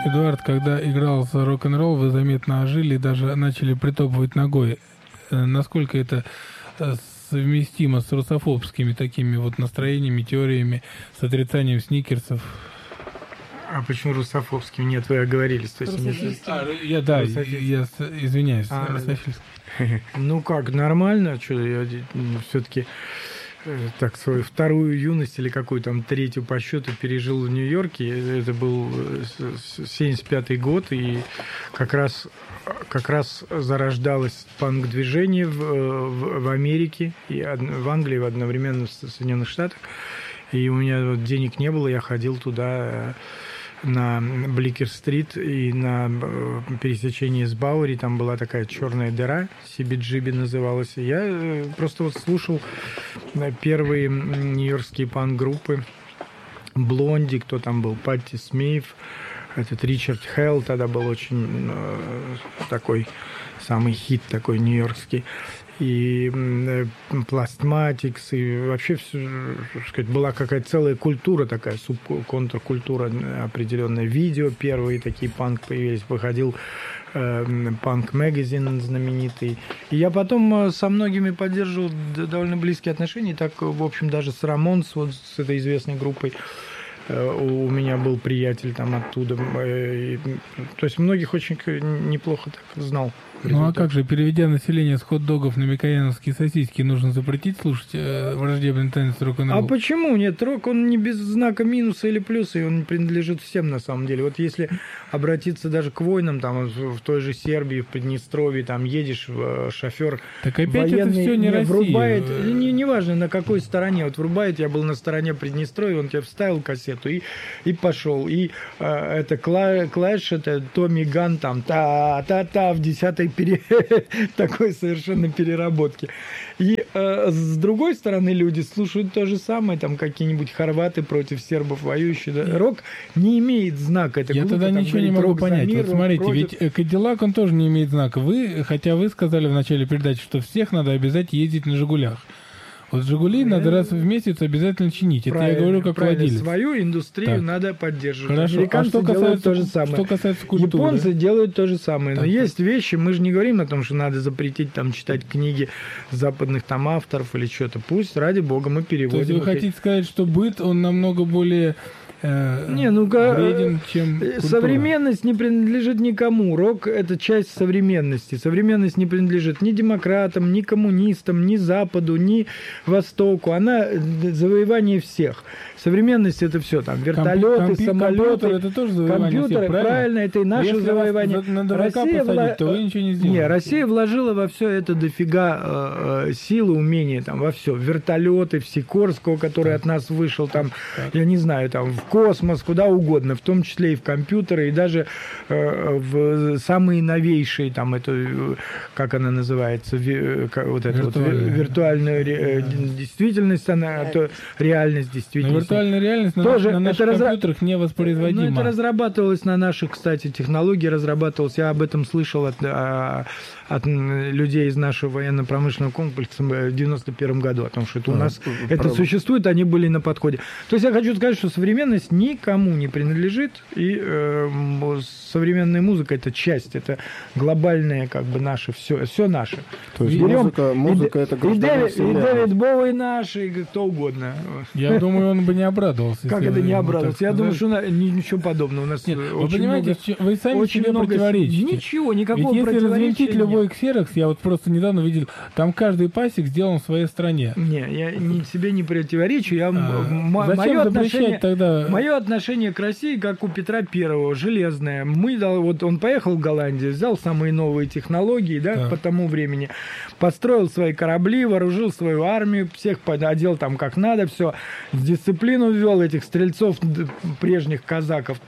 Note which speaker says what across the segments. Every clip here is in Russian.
Speaker 1: Эдуард, когда игрался рок-н-ролл, вы заметно ожили и даже начали притопывать ногой. Насколько это совместимо с русофобскими такими вот настроениями, теориями, с отрицанием сникерсов?
Speaker 2: А почему русофобскими? Нет, вы оговорились. То есть
Speaker 1: я извиняюсь.
Speaker 2: Ну как, нормально, что я все-таки так свою вторую юность или какую там третью по счету пережил в Нью-Йорке. Это был 75-й год, и как раз зарождалось панк-движение в Америке и в Англии одновременно в Соединенных Штатах. И у меня вот денег не было, я ходил туда на Бликер-стрит и на пересечении с Бауэри, там была такая черная дыра, CBGB называлась. Я просто вот слушал первые нью-йоркские панк-группы, Блонди, кто там был, Патти Смит, этот Ричард Хелл тогда был очень такой, самый хит такой нью-йоркский. И пластматикс, и вообще, так сказать, была какая-то целая культура такая, контркультура определенная. Видео первые такие панк появились, выходил панк-магазин знаменитый. И я потом со многими поддерживал довольно близкие отношения, так, в общем, даже с Рамонс, вот с этой известной группой, у меня был приятель там оттуда. То есть многих очень неплохо так знал.
Speaker 1: Ну а как же, переведя население с хот-догов на микояновские сосиски, нужно запретить слушать враждебный танец рок-н-ролл?
Speaker 2: А почему нет? Рок, он не без знака минуса или плюса, и он принадлежит всем на самом деле. Вот если обратиться даже к войнам, там в той же Сербии, в Приднестровье, там едешь, шофер
Speaker 1: так опять
Speaker 2: военный,
Speaker 1: это все не
Speaker 2: врубает,
Speaker 1: Россия.
Speaker 2: неважно на какой стороне, вот врубает, я был на стороне Приднестровья, он тебе вставил кассету и пошел. И это Клэш, это Томми Ган, там та-та-та в 10-й такой совершенно переработки. И с другой стороны люди слушают то же самое, там какие-нибудь хорваты против сербов воюющие. Да? Рок не имеет знака. Это
Speaker 1: я
Speaker 2: глупо,
Speaker 1: тогда ничего не могу понять.
Speaker 2: Мир,
Speaker 1: вот смотрите,
Speaker 2: против...
Speaker 1: ведь Кадиллак, он тоже не имеет знака. Хотя вы сказали в начале передачи, что всех надо обязательно ездить на «Жигулях». Вот «Жигули» надо раз в месяц обязательно чинить.
Speaker 2: Правильно,
Speaker 1: это я говорю как владелец.
Speaker 2: Свою индустрию так. Надо поддерживать.
Speaker 1: Хорошо.
Speaker 2: Американцы делают то же самое.
Speaker 1: Что касается культуры?
Speaker 2: Японцы делают то же самое.
Speaker 1: Так,
Speaker 2: но есть вещи, мы же не говорим о том, что надо запретить там читать книги западных там авторов или что-то. Пусть, ради бога, мы переводим.
Speaker 1: То есть вы хотите сказать, что быт, он намного более... вреден, чем культура.
Speaker 2: Современность не принадлежит никому. Рок – это часть современности. Современность не принадлежит ни демократам, ни коммунистам, ни Западу, ни Востоку. Она завоевание всех. Современность – это все. Там вертолеты, самолеты.
Speaker 1: Компьютер – это тоже завоевание
Speaker 2: всех, правильно? Это и наше
Speaker 1: если
Speaker 2: завоевание.
Speaker 1: На дурака посадить, то вы ничего не сделаете.
Speaker 2: Не, Россия вложила во все это дофига силы, умения, там, во все. Вертолеты, в Сикорского, который от нас вышел, там, я не знаю, там, в космос, куда угодно, в том числе и в компьютеры, и даже в самые новейшие, там, это, как она называется, вот эта вот виртуальная действительность, реальность действительности.
Speaker 1: Виртуальная реальность
Speaker 2: тоже
Speaker 1: на наших компьютерах не воспроизводима.
Speaker 2: Ну, это разрабатывалось на наших, кстати, технологии, разрабатывалось, я об этом слышал от людей из нашего военно-промышленного комплекса в 1991 году, о том, что это у нас это существует, они были на подходе. То есть я хочу сказать, что современность никому не принадлежит, и современная музыка – это часть, это глобальное, как бы, наше, все наше.
Speaker 3: То есть музыка – это гражданин вселенной.
Speaker 2: И Дэвид Боуи наш, и кто угодно.
Speaker 1: Я думаю, он бы не обрадовался.
Speaker 2: Как это не обрадовался? Я думаю, что ничего подобного. У нас
Speaker 1: нет, вы понимаете, вы сами себе противоречите.
Speaker 2: Ничего, никакого
Speaker 1: ведь если
Speaker 2: противоречия
Speaker 1: развинтить любой ксерокс, я вот просто недавно видел, там каждый пасек сделан в своей стране.
Speaker 2: Не, я себе не противоречу. Мое отношение к России, как у Петра Первого, железное. Вот он поехал в Голландию, взял самые новые технологии, да, по тому времени, построил свои корабли, вооружил свою армию, всех одел там как надо, все, дисциплину ввел этих стрельцов прежних казахов,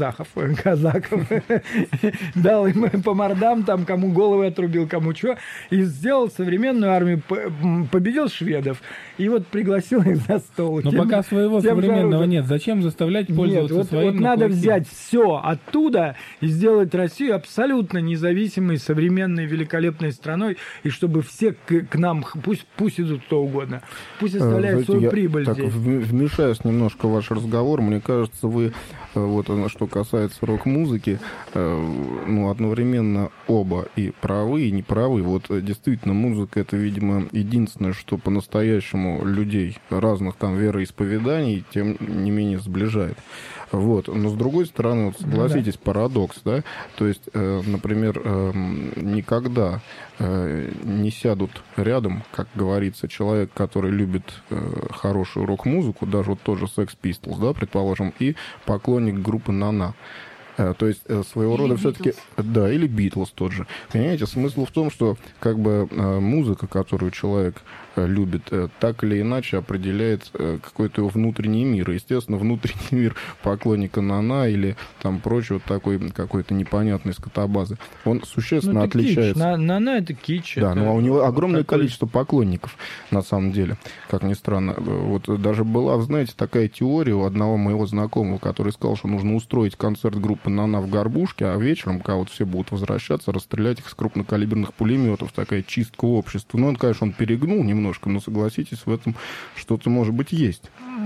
Speaker 2: дал им по мордам, там, кому головы отрубил, кому что, и сделал современную армию, победил шведов, и вот пригласил их за стол.
Speaker 1: Но пока своего современного нет, зачем предоставлять пользоваться
Speaker 2: Нет,
Speaker 1: своим.
Speaker 2: Вот надо взять все оттуда и сделать Россию абсолютно независимой, современной, великолепной страной, и чтобы все к нам, пусть идут кто угодно, пусть оставляют свою прибыль
Speaker 3: так
Speaker 2: здесь.
Speaker 3: Вмешаюсь немножко в ваш разговор. Мне кажется, вы, вот что касается рок-музыки, одновременно оба и правы, и неправы. Вот действительно, музыка — это, видимо, единственное, что по-настоящему людей разных там вероисповеданий, тем не менее, сближает. Вот. Но с другой стороны, вот согласитесь, парадокс, да? То есть, например, никогда не сядут рядом, как говорится, человек, который любит хорошую рок-музыку, даже вот тоже Sex Pistols, да, предположим, и поклонник группы «Нана». То есть своего рода все-таки... Да, или Битлз тот же. Понимаете, смысл в том, что как бы музыка, которую человек любит, так или иначе определяет какой-то его внутренний мир. И, естественно, внутренний мир поклонника «Нана» или там прочего такой какой-то непонятной скотобазы, он существенно отличается.
Speaker 2: «Нана» — это кич.
Speaker 3: Да, но у него огромное количество поклонников, на самом деле, как ни странно. Вот даже была, знаете, такая теория у одного моего знакомого, который сказал, что нужно устроить концерт группы «Нана» в Горбушке, а вечером, когда вот все будут возвращаться, расстрелять их с крупнокалиберных пулеметов. Такая чистка общества. Ну, он, конечно, он перегнул немножко, но согласитесь, в этом что-то, может быть, есть.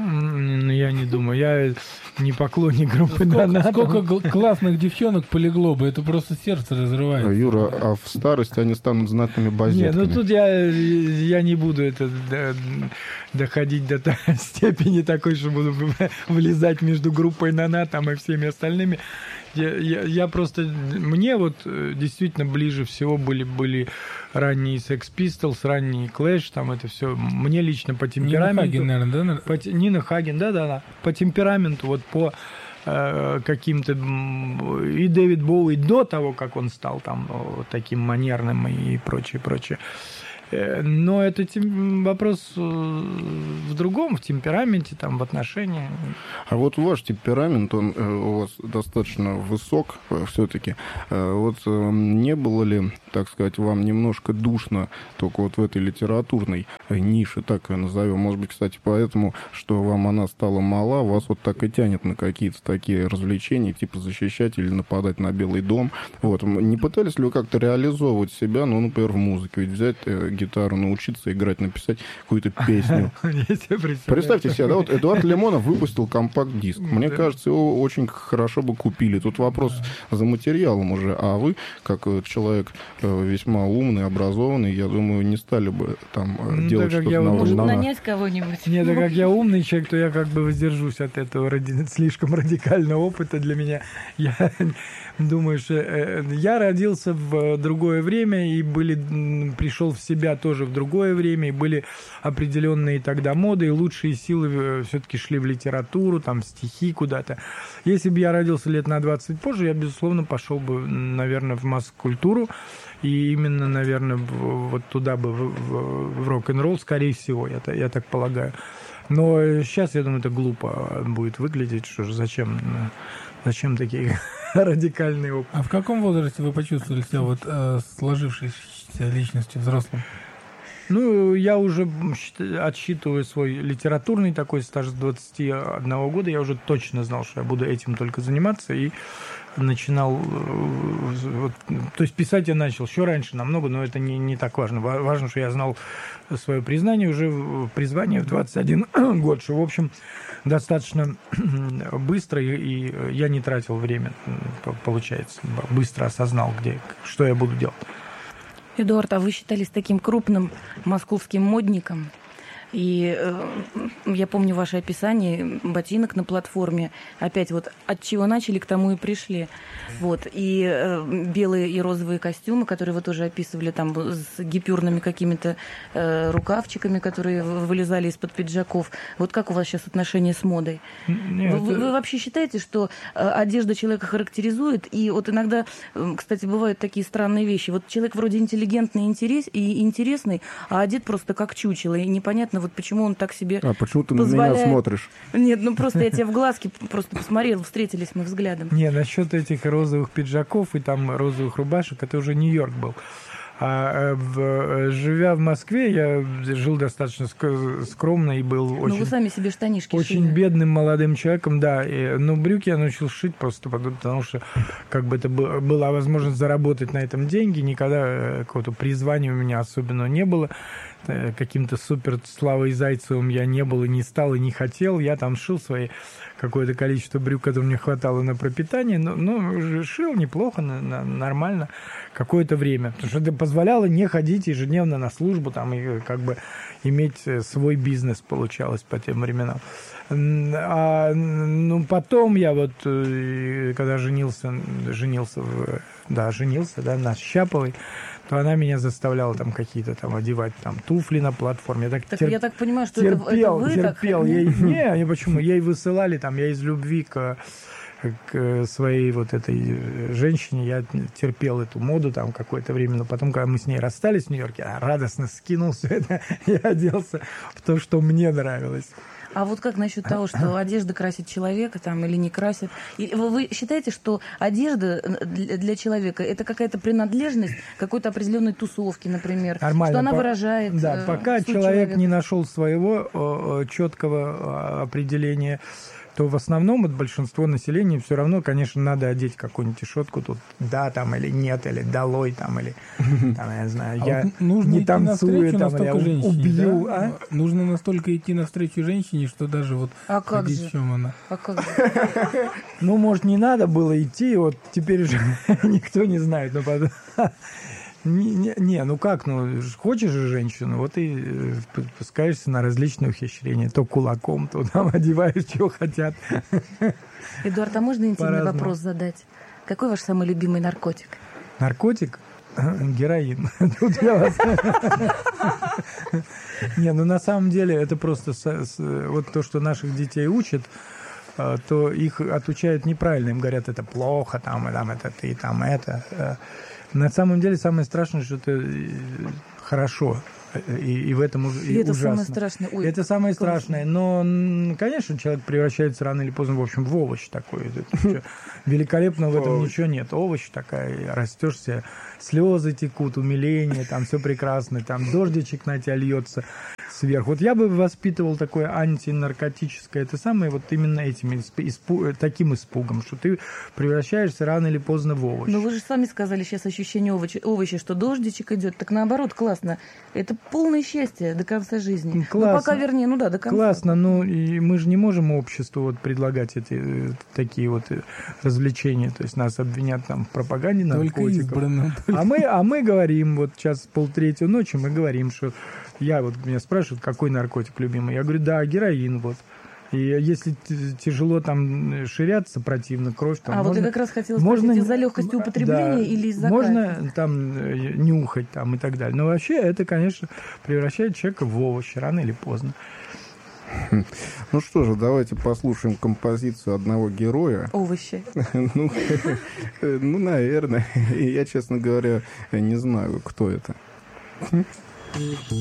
Speaker 2: Я не думаю. Я не поклонник группы «Нана».
Speaker 1: Сколько классных девчонок полегло бы, это просто сердце разрывает.
Speaker 3: Юра, а в старости они станут знатными базетками.
Speaker 2: Нет, тут я не буду доходить до степени такой, что буду влезать между группой «Нана» там и всеми остальными. Я просто... Мне вот действительно ближе всего были ранние Sex Pistols, ранние Clash, там это все. Мне лично по темпераменту...
Speaker 1: Нина Хаген, наверное, да?
Speaker 2: Нина Хаген, да. По темпераменту, вот по каким-то... И Дэвид Боуи до того, как он стал там таким манерным и прочее. Но это вопрос в другом, в темпераменте, там, в отношении.
Speaker 3: А вот ваш темперамент, он у вас достаточно высок все-таки. Вот не было ли, так сказать, вам немножко душно только вот в этой литературной нише, так ее назовем? Может быть, кстати, поэтому, что вам она стала мала, вас вот так и тянет на какие-то такие развлечения, типа защищать или нападать на Белый дом. Вот. Не пытались ли вы как-то реализовывать себя, например, в музыке? Ведь взять гитару, научиться играть, написать какую-то песню. Представьте себе, да, вот Эдуард Лимонов выпустил компакт-диск. Мне кажется, его очень хорошо бы купили. Тут вопрос за материалом уже. А вы, как человек весьма умный, образованный, я думаю, не стали бы там делать что-то на
Speaker 4: Может, нанять кого-нибудь?
Speaker 2: Нет, да как я умный человек, то я как бы воздержусь от этого слишком радикального опыта для меня. Я думаю, что я родился в другое время и пришел в себя тоже в другое время, и были определенные тогда моды, и лучшие силы все-таки шли в литературу, там, стихи куда-то. Если бы я родился лет на 20 позже, я, безусловно, пошел бы, наверное, в масс-культуру, и именно, наверное, вот туда бы, в рок-н-ролл, скорее всего, я так полагаю. Но сейчас, я думаю, это глупо будет выглядеть, что же, зачем такие радикальные опыты.
Speaker 1: А в каком возрасте вы почувствовали себя вот сложившейся личностью взрослым?
Speaker 2: Я уже отсчитываю свой литературный такой стаж с 21 года. Я уже точно знал, что я буду этим только заниматься. И начинал... то есть писать я начал еще раньше намного, но это не так важно. Важно, что я знал свое признание в 21 год, что, в общем, достаточно быстро, и я не тратил время, получается. Быстро осознал, что я буду делать.
Speaker 4: Эдуард, а вы считались таким крупным московским модником? И я помню ваше описание ботинок на платформе. Опять вот от чего начали, к тому и пришли. Вот. И белые и розовые костюмы, которые вы тоже описывали, там с гипюрными какими-то рукавчиками, которые вылезали из-под пиджаков. Вот как у вас сейчас отношения с модой?
Speaker 2: Нет,
Speaker 4: вы вообще считаете, что одежда человека характеризует? И вот иногда, кстати, бывают такие странные вещи. Вот человек вроде интеллигентный и интересный, а одет просто как чучело. И непонятно, вот почему он так себе
Speaker 3: А почему ты
Speaker 4: позволяет...
Speaker 3: на меня смотришь?
Speaker 4: Нет, просто я тебе в глазки просто посмотрел, встретились мы взглядом.
Speaker 2: Не, насчет этих розовых пиджаков и там розовых рубашек, это уже Нью-Йорк был. Живя в Москве, я жил достаточно скромно и был
Speaker 4: вы сами себе штанишки
Speaker 2: очень
Speaker 4: шили.
Speaker 2: бедным молодым человеком, да. Но брюки я научился шить просто потому, что как бы это была возможность заработать на этом деньги. Никогда какого-то призвания у меня особенного не было. Каким-то супер Славой Зайцевым я не был и не стал, и не хотел. Я там шил свои какое-то количество брюк, которое мне хватало на пропитание, но шил неплохо, нормально какое-то время. Потому что это позволяло не ходить ежедневно на службу там, и как бы иметь свой бизнес, получалось по тем временам. Потом я вот, когда женился на Щаповой, то она меня заставляла там какие-то там одевать там туфли на платформе.
Speaker 4: Я так понимаю, что это вы
Speaker 2: терпел. Не, почему? Ей высылали там, я из любви к своей вот этой женщине, я терпел эту моду там какое-то время, но потом, когда мы с ней расстались в Нью-Йорке, я радостно скинул все это и оделся в то, что мне нравилось.
Speaker 4: А вот как насчет того, что одежда красит человека там или не красит? Вы считаете, что одежда для человека это какая-то принадлежность какой-то определенной тусовки, например?
Speaker 2: Нормально.
Speaker 4: Что она выражает?
Speaker 2: Да, пока человек не нашел своего четкого определения, то в основном от большинства населения все равно, конечно, надо одеть какую-нибудь решетку тут, да, там, или нет, или долой, там, или, там, я знаю, я не танцую, там, или я убью.
Speaker 1: Да? А? Нужно настолько идти навстречу женщине, что даже вот
Speaker 4: как же?
Speaker 1: в чем она.
Speaker 2: Ну, может, не надо было идти, вот теперь уже никто не знает, но потом... хочешь же женщину, вот и пускаешься на различные ухищрения. То кулаком, то там одеваешь, чего хотят.
Speaker 4: Эдуард, а можно интимный вопрос задать? Какой ваш самый любимый наркотик?
Speaker 2: Наркотик? Героин. Тут я вас... на самом деле это просто вот то, что наших детей учат, то их отучают неправильно. Им говорят, это плохо, там это ты, там это... На самом деле самое страшное, что это хорошо. И в этом и
Speaker 4: это
Speaker 2: ужасно.
Speaker 4: Самое страшное. Ой,
Speaker 2: это самое страшное. Но, конечно, человек превращается рано или поздно, в общем, в овощ такой. Великолепного в этом ничего нет. Овощ такая, растешься, слезы текут, умиление, там все прекрасно, там дождичек на тебя льется сверху. Вот я бы воспитывал такое антинаркотическое, это самое вот именно этим, таким испугом, что ты превращаешься рано или поздно в овощ.
Speaker 4: Но вы же сами сказали сейчас ощущение овоща, что дождичек идет, так наоборот, классно. Это полное счастье до конца жизни.
Speaker 2: Классно.
Speaker 4: Ну, пока, вернее, до конца.
Speaker 2: Классно, и мы же не можем обществу вот предлагать такие вот развлечения, то есть нас обвинят там в пропаганде наркотиков. А мы говорим, вот сейчас 2:30 ночи, мы говорим, что меня спрашивают, какой наркотик любимый. Я говорю, да, героин, вот. И если тяжело там ширяться, противно, кровь там...
Speaker 4: вот я как раз хотела спросить, из-за легкости употребления или из-за
Speaker 2: можно там нюхать там и так далее. Но вообще это, конечно, превращает человека в овощ рано или поздно.
Speaker 3: Ну что же, давайте послушаем композицию одного героя.
Speaker 4: Овощи.
Speaker 3: Ну, наверное. Я, честно говоря, не знаю, кто это.